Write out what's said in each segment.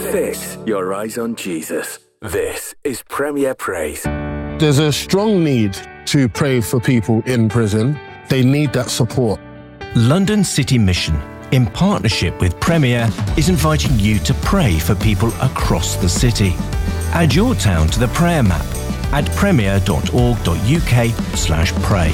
Fix your eyes on Jesus. This is Premier Praise. There's a strong need to pray for people in prison. They need that support. London City Mission, in partnership with Premier, is inviting you to pray for people across the city. Add your town to the prayer map at premier.org.uk/pray.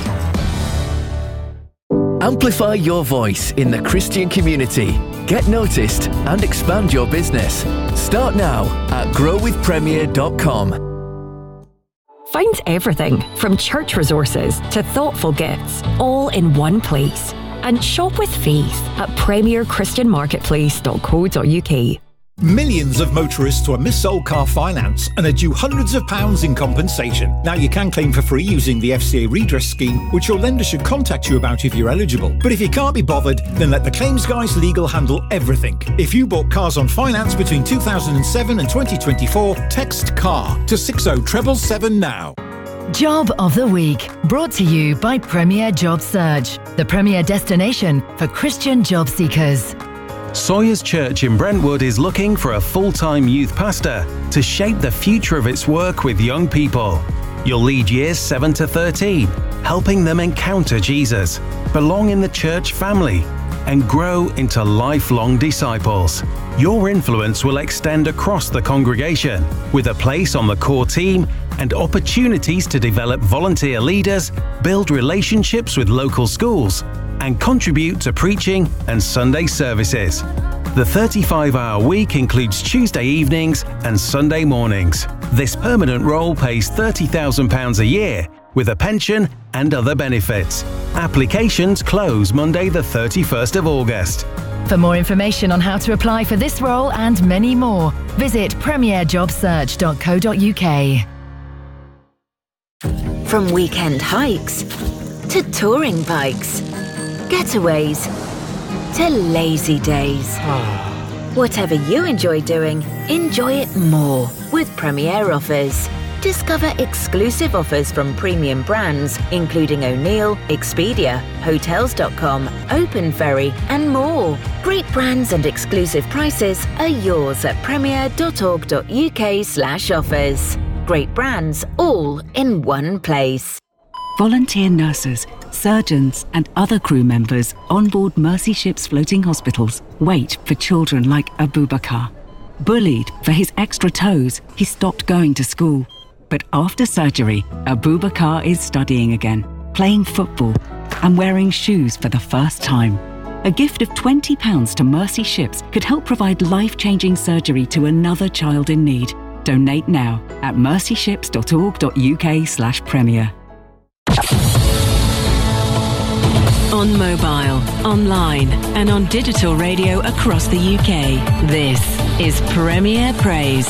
Amplify your voice in the Christian community. Get noticed and expand your business. Start now at growwithpremier.com. Find everything from church resources to thoughtful gifts all in one place. And shop with faith at premierchristianmarketplace.co.uk. Millions of motorists were mis-sold car finance and are due hundreds of pounds in compensation. Now you can claim for free using the FCA redress scheme, which your lender should contact you about if you're eligible. But if you can't be bothered, then let the claims guys legal handle everything. If you bought cars on finance between 2007 and 2024, text CAR to 60777 now. Job of the Week, brought to you by Premier Job Search, the premier destination for Christian job seekers. Sawyers Church in Brentwood is looking for a full-time youth pastor to shape the future of its work with young people. You'll lead years 7 to 13, helping them encounter Jesus, belong in the church family, and grow into lifelong disciples. Your influence will extend across the congregation, with a place on the core team and opportunities to develop volunteer leaders, build relationships with local schools, and contribute to preaching and Sunday services. The 35-hour week includes Tuesday evenings and Sunday mornings. This permanent role pays £30,000 a year, with a pension and other benefits. Applications close Monday the 31st of August. For more information on how to apply for this role and many more, visit premierjobsearch.co.uk. From weekend hikes to touring bikes, getaways to lazy days. Whatever you enjoy doing, enjoy it more with Premier Offers. Discover exclusive offers from premium brands, including O'Neill, Expedia, Hotels.com, Open Ferry, and more. Great brands and exclusive prices are yours at premier.org.uk/offers. Great brands, all in one place. Volunteer nurses, surgeons and other crew members on board Mercy Ships floating hospitals wait for children like Abubakar. Bullied for his extra toes, he stopped going to school. But after surgery, Abubakar is studying again, playing football and wearing shoes for the first time. A gift of £20 to Mercy Ships could help provide life-changing surgery to another child in need. Donate now at mercyships.org.uk/premier. On mobile, online and on digital radio across the UK. This is Premier Praise.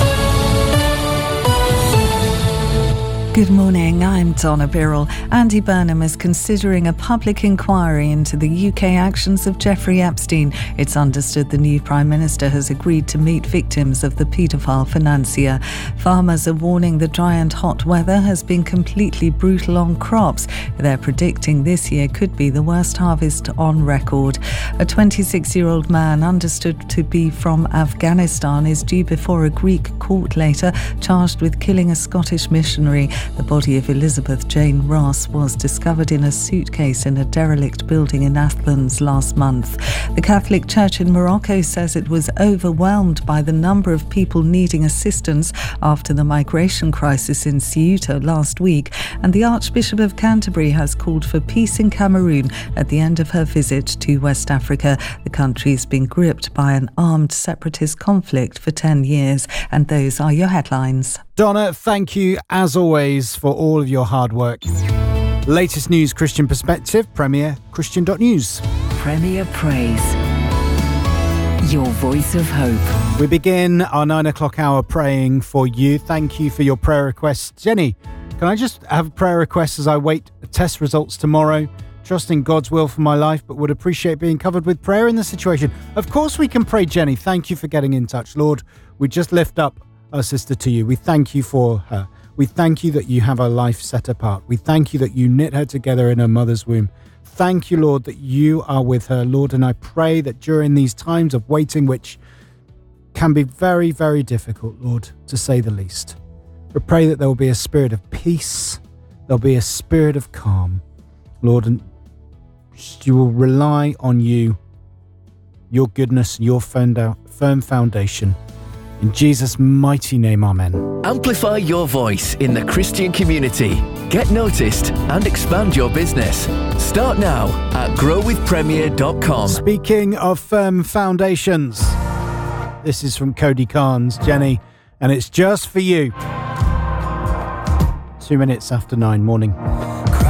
Good morning, I'm Donna Birrell. Andy Burnham is considering a public inquiry into the UK actions of Jeffrey Epstein. It's understood the new Prime Minister has agreed to meet victims of the paedophile financier. Farmers are warning the dry and hot weather has been completely brutal on crops. They're predicting this year could be the worst harvest on record. A 26-year-old man understood to be from Afghanistan is due before a Greek court later, charged with killing a Scottish missionary. The body of Elizabeth Jane Ross was discovered in a suitcase in a derelict building in Athens last month. The Catholic Church in Morocco says it was overwhelmed by the number of people needing assistance after the migration crisis in Ceuta last week, and the Archbishop of Canterbury has called for peace in Cameroon at the end of her visit to West Africa. The country's been gripped by an armed separatist conflict for 10 years. And those are your headlines. Donna, thank you as always for all of your hard work. Latest news, Christian perspective, premierchristian.news. Premier Praise, your voice of hope. We begin our 9 o'clock hour praying for you. Thank you for your prayer requests. Jenny, can I just have a prayer request as I wait test results tomorrow? Trusting God's will for my life, but would appreciate being covered with prayer in this situation. Of course we can pray, Jenny. Thank you for getting in touch. Lord, we just lift up our sister to you. We thank you for her. We thank you that you have her life set apart. We thank you that you knit her together in her mother's womb. Thank you, Lord, that you are with her, Lord, and I pray that during these times of waiting, which can be very, very difficult, Lord, to say the least. But pray that there will be a spirit of peace, there'll be a spirit of calm, Lord, and you will rely on you, your goodness, your firm foundation. In Jesus' mighty name, amen. Amplify your voice in the Christian community. Get noticed and expand your business. Start now at growwithpremier.com. Speaking of firm foundations, this is from Cody Carnes, Jenny, and it's just for you. 2 minutes after 9 morning.